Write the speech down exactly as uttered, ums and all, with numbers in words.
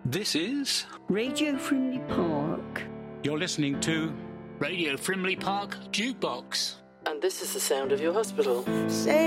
This is Radio Frimley Park. You're listening to Radio Frimley Park Jukebox. And this is the sound of your hospital. Say